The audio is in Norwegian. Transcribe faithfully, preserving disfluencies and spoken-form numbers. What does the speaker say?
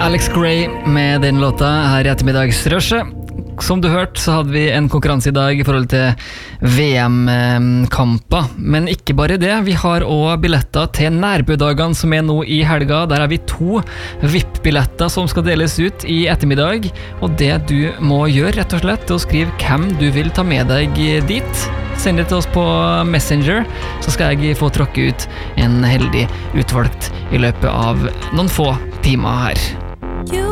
Alex Gray med den låta her I ettermiddagsrushet. Som du hørte så hadde vi en konkurranse I dag I forhold til V M-kamper, men ikke bare det, vi har også billetter til nærbudagene som er nå I helga. Der har vi to V I P-billetter som skal deles ut I ettermiddag, og det du må gjøre rett og slett er å skrive hvem du vil ta med deg dit. Send det til oss på Messenger, så skal jeg få tråkke ut en heldig utvalgt I løpet av noen få timer her.